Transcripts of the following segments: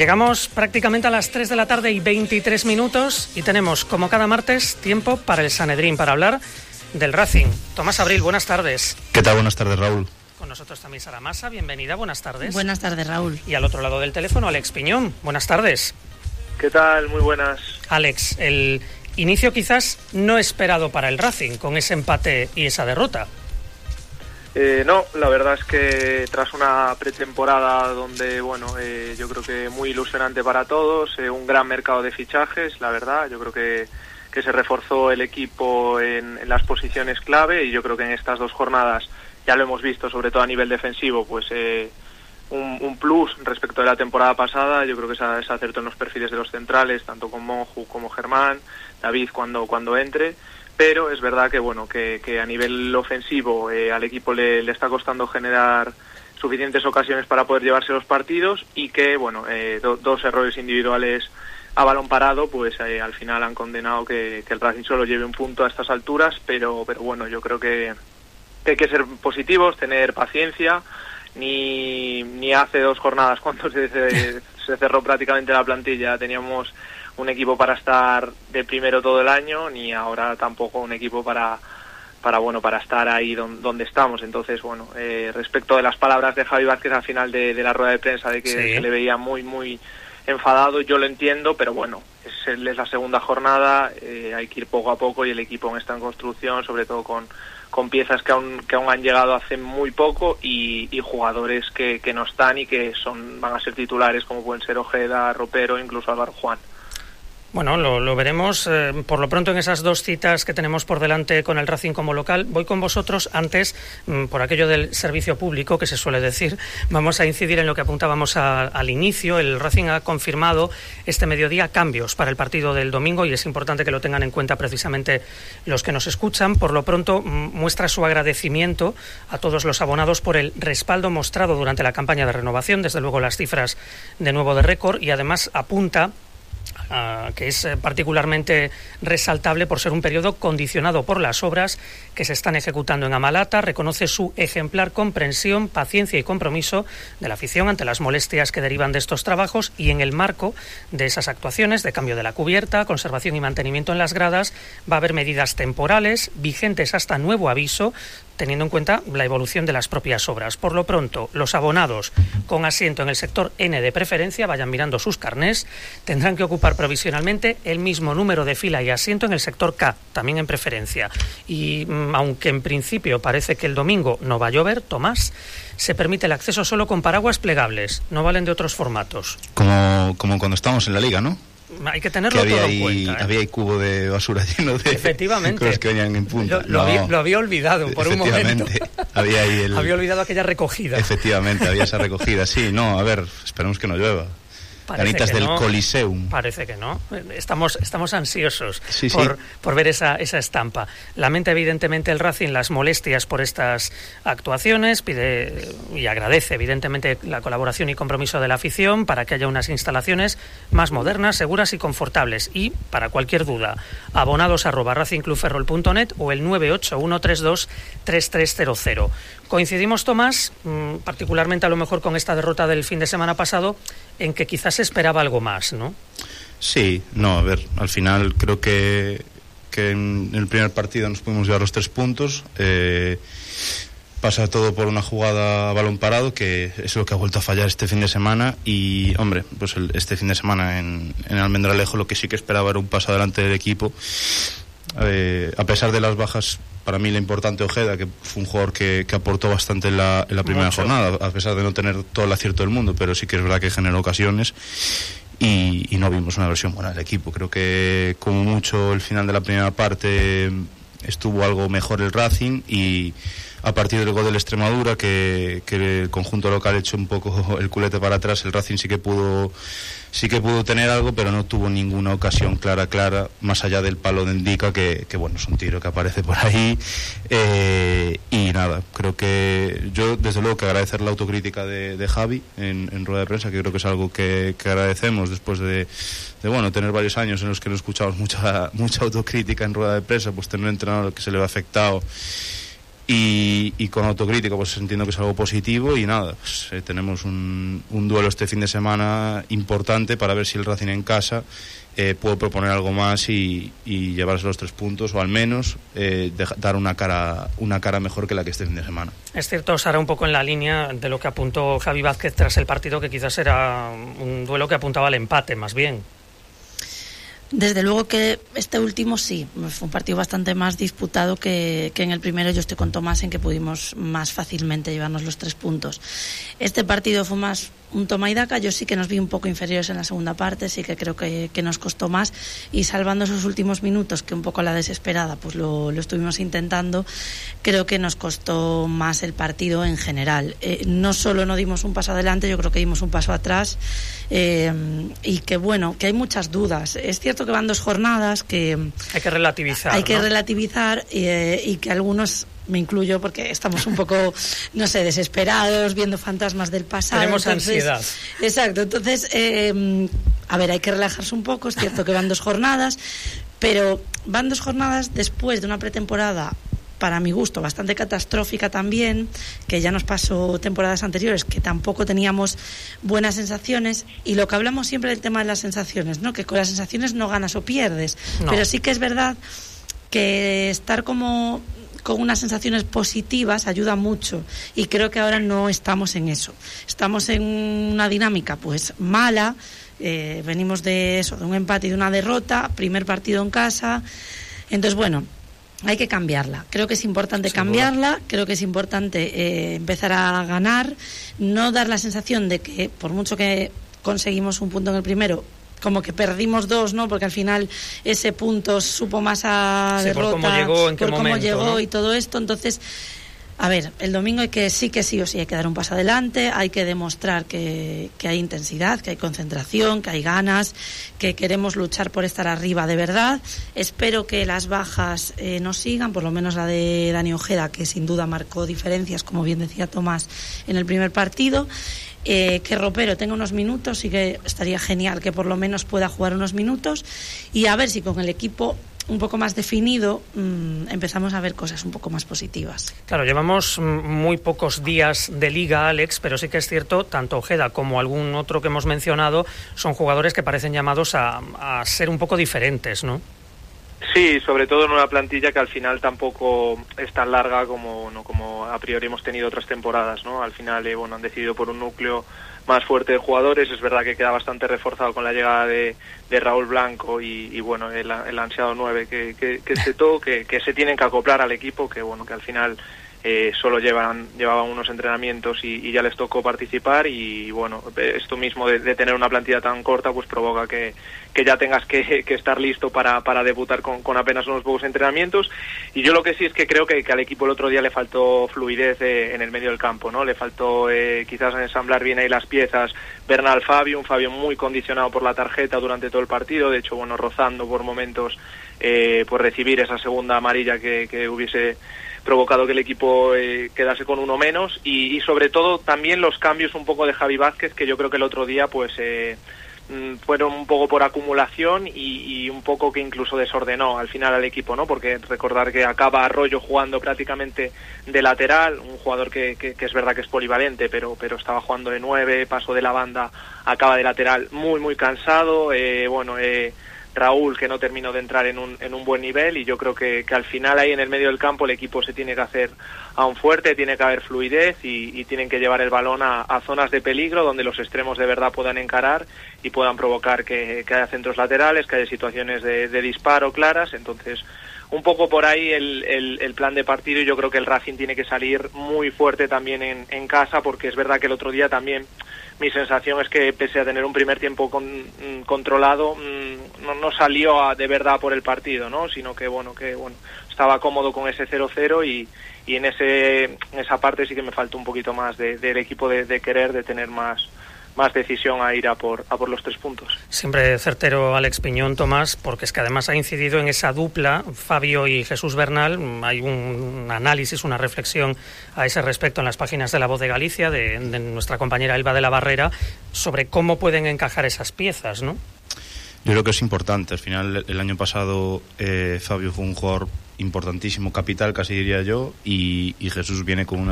Llegamos prácticamente a las 3 de la tarde y 23 minutos y tenemos, como cada martes, tiempo para el Sanedrín, para hablar del Racing. Tomás Abril, buenas tardes. ¿Qué tal? Buenas tardes, Raúl. Con nosotros también Sara Massa, bienvenida, buenas tardes. Buenas tardes, Raúl. Y al otro lado del teléfono, Alex Piñón, buenas tardes. ¿Qué tal? Muy buenas. Alex, el inicio quizás no esperado para el Racing, con ese empate y esa derrota. No, la verdad es que tras una pretemporada donde, yo creo que muy ilusionante para todos, un gran mercado de fichajes, la verdad, yo creo que se reforzó el equipo en las posiciones clave y yo creo que en estas dos jornadas, ya lo hemos visto, sobre todo a nivel defensivo, pues un plus respecto de la temporada pasada. Yo creo que se acertó en los perfiles de los centrales, tanto con Monju como Germán, David cuando entre. Pero es verdad que a nivel ofensivo al equipo le está costando generar suficientes ocasiones para poder llevarse los partidos y que dos errores individuales a balón parado pues al final han condenado que el Racing solo lleve un punto a estas alturas, pero yo creo que hay que ser positivos, tener paciencia. Ni hace 2 jornadas cuando se cerró prácticamente la plantilla teníamos un equipo para estar de primero todo el año, ni ahora tampoco un equipo para estar ahí donde estamos. Entonces, respecto de las palabras de Javi Vázquez al final de la rueda de prensa, de que se le veía muy, muy enfadado, yo lo entiendo, pero es la segunda jornada, hay que ir poco a poco y el equipo aún está en construcción, sobre todo con piezas que aún han llegado hace muy poco y jugadores que no están y que van a ser titulares, como pueden ser Ojeda, Ropero, incluso Álvaro Juan. Bueno, lo veremos por lo pronto en esas 2 citas que tenemos por delante con el Racing como local. Voy con vosotros antes, por aquello del servicio público que se suele decir, vamos a incidir en lo que apuntábamos al inicio. El Racing ha confirmado este mediodía cambios para el partido del domingo y es importante que lo tengan en cuenta precisamente los que nos escuchan. Por lo pronto muestra su agradecimiento a todos los abonados por el respaldo mostrado durante la campaña de renovación, desde luego las cifras de nuevo de récord, y además apunta que es particularmente resaltable por ser un periodo condicionado por las obras que se están ejecutando en Amalata. Reconoce su ejemplar comprensión, paciencia y compromiso de la afición ante las molestias que derivan de estos trabajos, y en el marco de esas actuaciones de cambio de la cubierta, conservación y mantenimiento en las gradas, va a haber medidas temporales vigentes hasta nuevo aviso, teniendo en cuenta la evolución de las propias obras. Por lo pronto, los abonados con asiento en el sector N de preferencia, vayan mirando sus carnés, tendrán que ocupar provisionalmente el mismo número de fila y asiento en el sector K, también en preferencia. Y aunque en principio parece que el domingo no va a llover, Tomás, se permite el acceso solo con paraguas plegables, no valen de otros formatos. Como cuando estábamos en la Liga, ¿no? Hay que tenerlo todo en cuenta. Había cubo de basura lleno de... Efectivamente. Los que venían en punta. Lo había olvidado por un momento. Había ahí había olvidado aquella recogida. Efectivamente, había esa recogida. Sí, a ver, esperemos que no llueva. Ganitas del Coliseum. Parece que no. Estamos ansiosos sí. por ver esa estampa. Lamenta evidentemente el Racing las molestias por estas actuaciones, pide y agradece evidentemente la colaboración y compromiso de la afición para que haya unas instalaciones más modernas, seguras y confortables. Y para cualquier duda, abonados@racingclubferrol.net o el 981323300. Coincidimos, Tomás, particularmente a lo mejor con esta derrota del fin de semana pasado, en que quizás se esperaba algo más, ¿no? Sí, a ver, al final creo que en el primer partido nos pudimos llevar los 3 puntos. Pasa todo por una jugada a balón parado, que es lo que ha vuelto a fallar este fin de semana. Y, hombre, pues este fin de semana en Almendralejo lo que sí que esperaba era un paso adelante del equipo. A pesar de las bajas, para mí la importante Ojeda, que fue un jugador que aportó bastante en la primera jornada, a pesar de no tener todo el acierto del mundo, pero sí que es verdad que generó ocasiones y no vimos una versión buena del equipo. Creo que como mucho el final de la primera parte estuvo algo mejor el Racing, y a partir del gol del Extremadura, que el conjunto local echó un poco el culete para atrás, el Racing sí que pudo tener algo, pero no tuvo ninguna ocasión clara, más allá del palo de Indica, que es un tiro que aparece por ahí. Y nada, creo que yo desde luego que agradecer la autocrítica de Javi en rueda de prensa, que creo que es algo que agradecemos después de tener varios años en los que no escuchamos mucha autocrítica en rueda de prensa, pues tener un entrenador que se le ha afectado Y con autocrítica, pues entiendo que es algo positivo. Y nada, pues, tenemos un duelo este fin de semana importante para ver si el Racing en casa puede proponer algo más y llevarse los 3 puntos, o al menos dar una cara mejor que la que este fin de semana. Es cierto, Sara, un poco en la línea de lo que apuntó Javi Vázquez tras el partido, que quizás era un duelo que apuntaba al empate más bien. Desde luego que este último sí, fue un partido bastante más disputado que en el primero. Yo estoy con Tomás en que pudimos más fácilmente llevarnos los 3 puntos. Este partido fue más un toma y daca. Yo sí que nos vi un poco inferiores en la segunda parte, sí que creo que nos costó más, y salvando esos últimos minutos, que un poco a la desesperada pues lo estuvimos intentando, creo que nos costó más el partido en general. No solo no dimos un paso adelante, yo creo que dimos un paso atrás, y que bueno, que hay muchas dudas. Es cierto que van 2 jornadas, que hay que relativizar, y que algunos, me incluyo, porque estamos un poco, no sé, desesperados, viendo fantasmas del pasado. Tenemos ansiedad. Exacto, entonces, a ver, hay que relajarse un poco. Es cierto que van 2 jornadas, pero van 2 jornadas después de una pretemporada, para mi gusto, bastante catastrófica también, que ya nos pasó temporadas anteriores, que tampoco teníamos buenas sensaciones. Y lo que hablamos siempre del tema de las sensaciones, ¿no? Que con las sensaciones no ganas o pierdes, no. Pero sí que es verdad que estar como con unas sensaciones positivas ayuda mucho, y creo que ahora no estamos en eso. Estamos en una dinámica pues mala, venimos de eso, de un empate y de una derrota, primer partido en casa. Entonces bueno, hay que cambiarla. Creo que es importante cambiarla, creo que es importante empezar a ganar, no dar la sensación de que por mucho que conseguimos un punto en el primero, como que perdimos 2, ¿no? Porque al final ese punto supo más a derrota, por cómo llegó, en qué momento, cómo llegó, ¿no? Y todo esto. Entonces, a ver, el domingo hay que sí o sí hay que dar un paso adelante, hay que demostrar que hay intensidad, que hay concentración, que hay ganas, que queremos luchar por estar arriba de verdad. Espero que las bajas nos sigan, por lo menos la de Dani Ojeda, que sin duda marcó diferencias, como bien decía Tomás, en el primer partido. Que Ropero tenga unos minutos, y que estaría genial que por lo menos pueda jugar unos minutos, y a ver si con el equipo un poco más definido empezamos a ver cosas un poco más positivas. Claro, llevamos muy pocos días de liga, Alex, pero sí que es cierto, tanto Ojeda como algún otro que hemos mencionado son jugadores que parecen llamados a ser un poco diferentes, ¿no? Sí, sobre todo en una plantilla que al final tampoco es tan larga como a priori hemos tenido otras temporadas, ¿no? Al final, han decidido por un núcleo más fuerte de jugadores. Es verdad que queda bastante reforzado con la llegada de Raúl Blanco y el ansiado 9 que se tienen que acoplar al equipo, que al final solo llevaban unos entrenamientos y ya les tocó participar, y esto mismo de tener una plantilla tan corta pues provoca que ya tengas que estar listo para debutar con apenas unos pocos entrenamientos. Y yo lo que sí es que creo que al equipo el otro día le faltó fluidez en el medio del campo, ¿no? Le faltó quizás ensamblar bien ahí las piezas. Bernal Fabio, un Fabio muy condicionado por la tarjeta durante todo el partido, de hecho rozando por momentos por recibir esa segunda amarilla que hubiese provocado que el equipo quedase con uno menos, y sobre todo también los cambios un poco de Javi Vázquez, que yo creo que el otro día pues fueron un poco por acumulación y un poco que incluso desordenó al final al equipo, ¿no? Porque recordar que acaba Arroyo jugando prácticamente de lateral, un jugador que es verdad que es polivalente, pero estaba jugando de 9, pasó de la banda, acaba de lateral muy cansado, Raúl, que no terminó de entrar en un buen nivel, y yo creo que al final ahí en el medio del campo el equipo se tiene que hacer aún fuerte, tiene que haber fluidez y tienen que llevar el balón a zonas de peligro donde los extremos de verdad puedan encarar y puedan provocar que haya centros laterales, que haya situaciones de disparo claras. Entonces, un poco por ahí el plan de partido, y yo creo que el Racing tiene que salir muy fuerte también en casa, porque es verdad que el otro día también mi sensación es que pese a tener un primer tiempo controlado, no salió de verdad por el partido, ¿no? Sino que estaba cómodo con ese 0-0 y en esa parte sí que me faltó un poquito más del equipo de querer, de tener más decisión a ir a por los 3 puntos. Siempre certero Alex Piñón, Tomás, porque es que además ha incidido en esa dupla, Fabio y Jesús Bernal. Hay un análisis, una reflexión a ese respecto en las páginas de La Voz de Galicia, de nuestra compañera Elba de la Barrera, sobre cómo pueden encajar esas piezas, ¿no? Yo creo que es importante. Al final, el año pasado Fabio fue un jugador importantísimo, capital casi diría yo, y Jesús viene con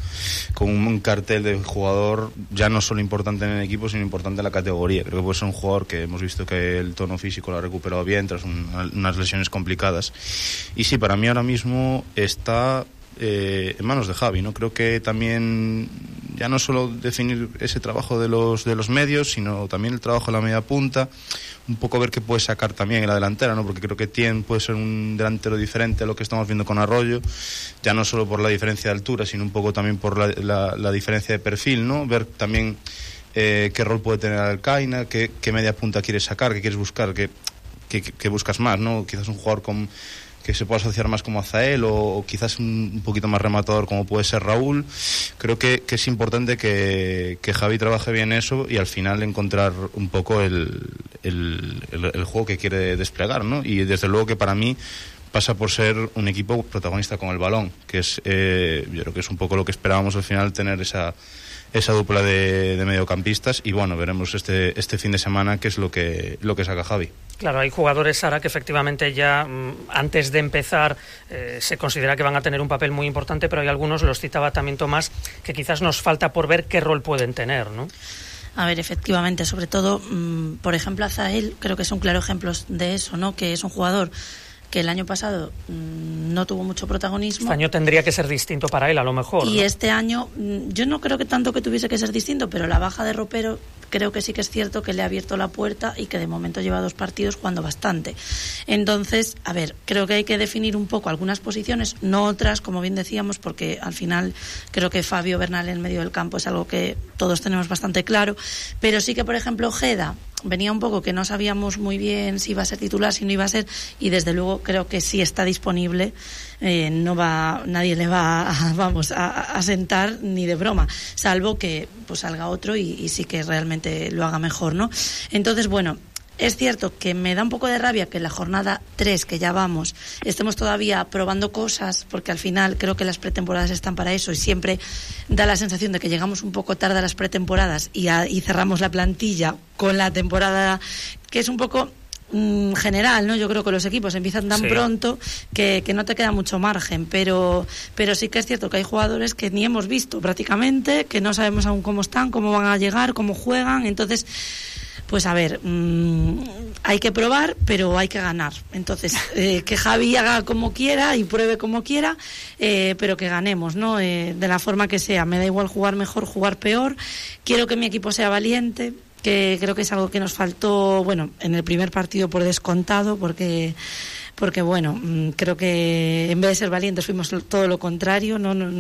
un cartel de jugador ya no solo importante en el equipo, sino importante en la categoría. Creo que puede ser un jugador que hemos visto que el tono físico lo ha recuperado bien tras unas lesiones complicadas. Y sí, para mí ahora mismo está en manos de Javi, ¿no? Creo que también ya no solo definir ese trabajo de los medios, sino también el trabajo de la media punta, un poco ver qué puede sacar también en la delantera, ¿no? Porque creo que Tien puede ser un delantero diferente a lo que estamos viendo con Arroyo, ya no solo por la diferencia de altura, sino un poco también por la diferencia de perfil, ¿no? Ver también qué rol puede tener Alcaina, qué media punta quieres sacar, qué quieres buscar, qué buscas más, ¿no? Quizás un jugador que se pueda asociar más como Azael o quizás un poquito más rematador como puede ser Raúl. Creo que es importante que Javi trabaje bien eso y al final encontrar un poco el juego que quiere desplegar, ¿no? Y desde luego que para mí pasa por ser un equipo protagonista con el balón, que es yo creo que es un poco lo que esperábamos al final, tener esa dupla de mediocampistas, y bueno, veremos este fin de semana qué es lo que saca Javi. Claro, hay jugadores, Sara, que efectivamente ya antes de empezar se considera que van a tener un papel muy importante, pero hay algunos, los citaba también Tomás, que quizás nos falta por ver qué rol pueden tener, ¿no? A ver, efectivamente, sobre todo, por ejemplo, Azael, creo que es un claro ejemplo de eso, ¿no? Que es un jugador que el año pasado no tuvo mucho protagonismo. Este año tendría que ser distinto para él, a lo mejor, y ¿no? Este año, yo no creo que tanto que tuviese que ser distinto, pero la baja de Ropero creo que sí que es cierto que le ha abierto la puerta y que de momento lleva 2 partidos jugando bastante. Entonces, a ver, creo que hay que definir un poco algunas posiciones, no otras, como bien decíamos, porque al final creo que Fabio Bernal en medio del campo es algo que todos tenemos bastante claro, pero sí que, por ejemplo, Ojeda venía un poco que no sabíamos muy bien si iba a ser titular, si no iba a ser, y desde luego creo que sí está disponible. Nadie le va a sentar ni de broma, salvo que pues salga otro y sí que realmente lo haga mejor, ¿no? Entonces, bueno, es cierto que me da un poco de rabia que en la jornada 3, que ya vamos, estemos todavía probando cosas, porque al final creo que las pretemporadas están para eso, y siempre da la sensación de que llegamos un poco tarde a las pretemporadas y cerramos la plantilla con la temporada, que es un poco general, ¿no? Yo creo que los equipos empiezan tan pronto que no te queda mucho margen, pero sí que es cierto que hay jugadores que ni hemos visto prácticamente, que no sabemos aún cómo están, cómo van a llegar, cómo juegan. Entonces, pues a ver, hay que probar, pero hay que ganar. Entonces, que Javi haga como quiera y pruebe como quiera, pero que ganemos, ¿no? De la forma que sea. Me da igual jugar mejor, jugar peor. Quiero que mi equipo sea valiente, que creo que es algo que nos faltó, bueno, en el primer partido por descontado, porque bueno, creo que en vez de ser valientes fuimos todo lo contrario,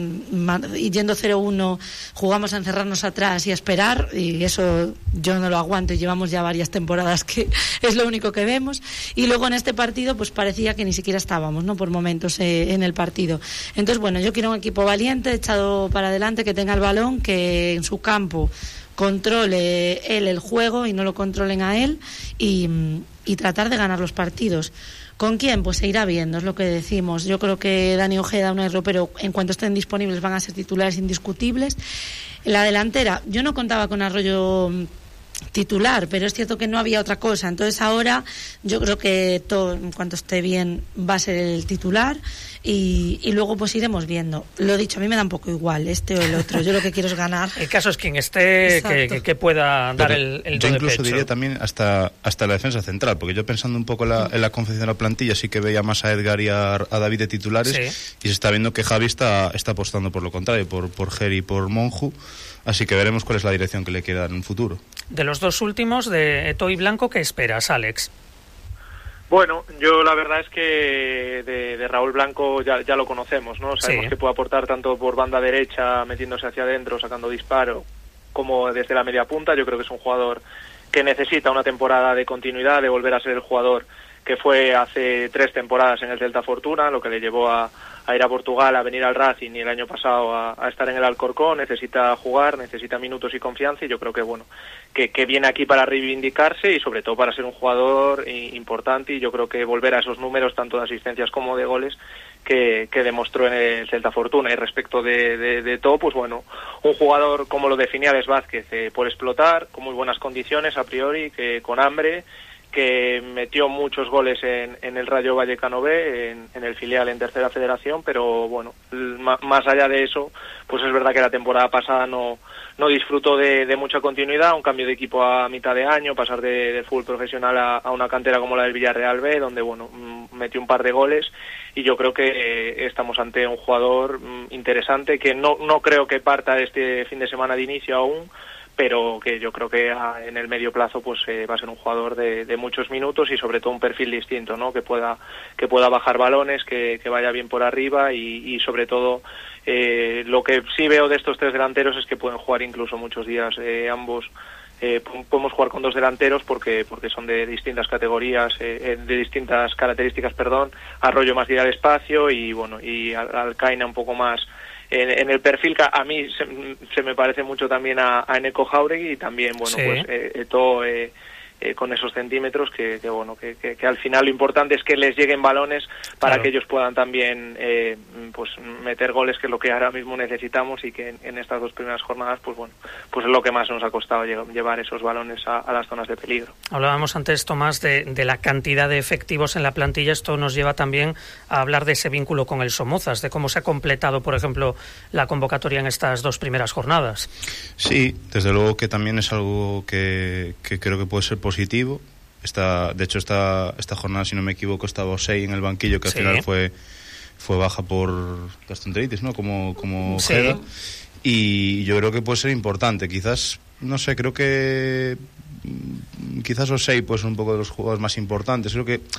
y yendo 0-1 jugamos a encerrarnos atrás y a esperar, y eso yo no lo aguanto, y llevamos ya varias temporadas que es lo único que vemos, y luego en este partido pues parecía que ni siquiera estábamos, ¿no? Por momentos en el partido. Entonces, bueno, yo quiero un equipo valiente, echado para adelante, que tenga el balón, que en su campo controle él el juego y no lo controlen a él, y tratar de ganar los partidos. ¿Con quién? Pues se irá viendo, es lo que decimos. Yo creo que Dani Ojeda, Unai Ropero, en cuanto estén disponibles, van a ser titulares indiscutibles. En la delantera, yo no contaba con Arroyo titular, pero es cierto que no había otra cosa. Entonces ahora yo creo que todo, en cuanto esté bien, va a ser el titular, y luego pues iremos viendo. Lo dicho, a mí me da un poco igual este o el otro, yo lo que quiero es ganar. El caso es quien esté que pueda dar el yo do de incluso pecho. Diría también hasta la defensa central, porque yo pensando un poco en la confección de la plantilla, sí que veía más a Edgar y a David de titulares, y se está viendo que Javi está apostando por lo contrario, por Geri y por Monju. Así que veremos cuál es la dirección que le queda en un futuro. De los dos últimos, de Eto'o y Blanco, ¿qué esperas, Alex? Bueno, yo la verdad es que de Raúl Blanco ya lo conocemos, ¿no? Sabemos que puede aportar tanto por banda derecha, metiéndose hacia adentro, sacando disparo, como desde la media punta. Yo creo que es un jugador que necesita una temporada de continuidad, de volver a ser el jugador que fue hace 3 temporadas en el Celta Fortuna, lo que le llevó a ir a Portugal, a venir al Racing, y el año pasado a estar en el Alcorcón. Necesita jugar, necesita minutos y confianza, y yo creo que bueno, que viene aquí para reivindicarse y sobre todo para ser un jugador importante, y yo creo que volver a esos números tanto de asistencias como de goles que demostró en el Celta Fortuna. Y respecto de todo, pues bueno, un jugador, como lo definía Alex Vázquez, por explotar, con muy buenas condiciones a priori, que con hambre, que metió muchos goles en el Rayo Vallecano B, en el filial en Tercera Federación, pero bueno, más allá de eso, pues es verdad que la temporada pasada no disfrutó de mucha continuidad, un cambio de equipo a mitad de año, pasar del fútbol profesional a una cantera como la del Villarreal B, donde bueno, metió un par de goles, y yo creo que estamos ante un jugador interesante, que no creo que parta este fin de semana de inicio aún, pero que yo creo que en el medio plazo pues va a ser un jugador de muchos minutos y sobre todo un perfil distinto, ¿no? Que pueda bajar balones, que vaya bien por arriba y sobre todo lo que sí veo de estos tres delanteros es que pueden jugar incluso muchos días ambos. Podemos jugar con dos delanteros porque son de distintas categorías, de distintas características, Arroyo más ir al espacio y bueno, y Alcaina un poco más en el perfil que a mí se me parece mucho también a Eneko Jauregui, y también bueno, sí, pues Eto'o con esos centímetros que bueno, que al final lo importante es que les lleguen balones para claro, que ellos puedan también pues meter goles, que es lo que ahora mismo necesitamos, y que en estas dos primeras jornadas pues bueno, pues es lo que más nos ha costado llevar esos balones a las zonas de peligro. Hablábamos antes, Tomás, de la cantidad de efectivos en la plantilla. Esto nos lleva también a hablar de ese vínculo con el Somozas, de cómo se ha completado, por ejemplo, la convocatoria en estas dos primeras jornadas. Sí, desde luego que también es algo que creo que puede ser positivo. De hecho esta jornada, si no me equivoco, estaba Osei en el banquillo, que al final fue baja por gastroenteritis, ¿no? Como sí, Ojeda, y yo creo que puede ser importante. Quizás, no sé, creo que quizás Osei puede ser un poco de los jugadores más importantes. Creo que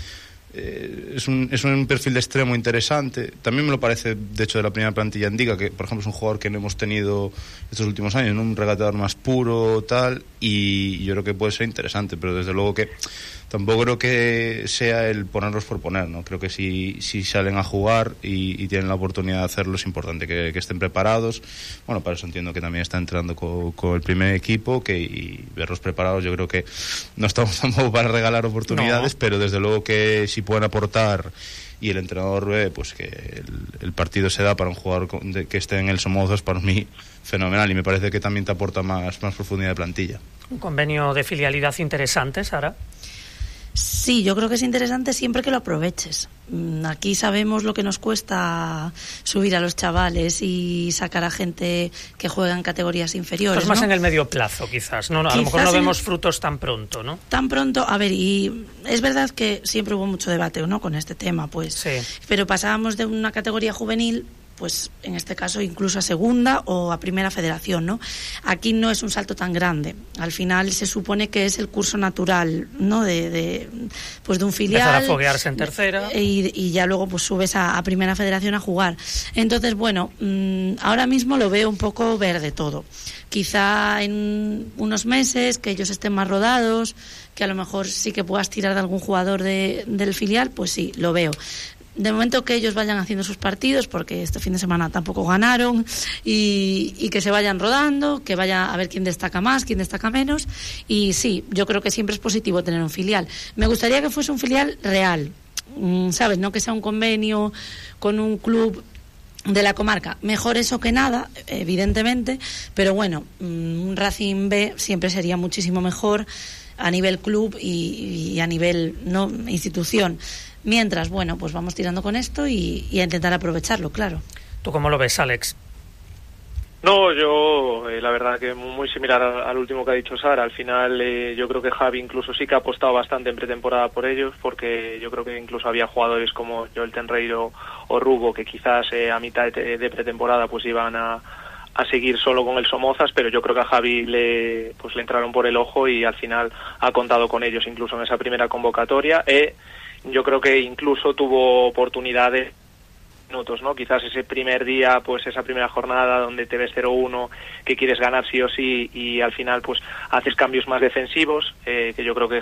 es un perfil de extremo interesante. También me lo parece, de hecho, de la primera plantilla indica que, por ejemplo, es un jugador que no hemos tenido estos últimos años, ¿no? Un regateador más puro, tal, y yo creo que puede ser interesante, pero desde luego que tampoco creo que sea el ponerlos por poner, ¿no? Creo que si salen a jugar y tienen la oportunidad de hacerlo, es importante que estén preparados. Bueno, para eso entiendo que también está entrenando con el primer equipo, y verlos preparados. Yo creo que no estamos tampoco para regalar oportunidades, pero desde luego que si pueden aportar, y el entrenador ve pues que el partido se da para un jugador que esté en el Somozas, para mí fenomenal, y me parece que también te aporta más profundidad de plantilla. Un convenio de filialidad interesante, Sara. Sí, yo creo que es interesante siempre que lo aproveches. Aquí sabemos lo que nos cuesta subir a los chavales y sacar a gente que juega en categorías inferiores. Esto es más, ¿no?, en el medio plazo, quizás. No, a lo mejor no vemos frutos tan pronto, ¿no? Tan pronto, a ver, y es verdad que siempre hubo mucho debate, ¿no?, con este tema, pues. Sí. Pero pasábamos de una categoría juvenil, pues en este caso incluso a segunda o a primera federación, ¿no? Aquí no es un salto tan grande. Al final se supone que es el curso natural, ¿no?, de un filial. Empezar a foguearse en tercera. Y ya luego pues subes a primera federación a jugar. Entonces, bueno, ahora mismo lo veo un poco verde todo. Quizá en unos meses que ellos estén más rodados, que a lo mejor sí que puedas tirar de algún jugador del filial, pues sí, lo veo. De momento que ellos vayan haciendo sus partidos, porque este fin de semana tampoco ganaron, y que se vayan rodando, que vaya a ver quién destaca más, quién destaca menos. Y sí, yo creo que siempre es positivo tener un filial. Me gustaría que fuese un filial real, ¿sabes? No que sea un convenio con un club de la comarca. Mejor eso que nada, evidentemente, pero bueno, un Racing B siempre sería muchísimo mejor a nivel club y a nivel, no, institución. Mientras, bueno, pues vamos tirando con esto y a intentar aprovecharlo, claro. ¿Tú cómo lo ves, Alex? No, yo la verdad que muy similar al último que ha dicho Sara. Al final yo creo que Javi incluso sí que ha apostado bastante en pretemporada por ellos, porque yo creo que incluso había jugadores como Joel Tenreiro o Rubo que quizás a mitad de pretemporada pues iban a seguir solo con el Somozas, pero yo creo que a Javi le entraron por el ojo y al final ha contado con ellos incluso en esa primera convocatoria. Yo creo que incluso tuvo oportunidades, minutos, ¿no? Quizás ese primer día, pues esa primera jornada donde te ves 0-1, que quieres ganar sí o sí, y al final pues haces cambios más defensivos, que yo creo que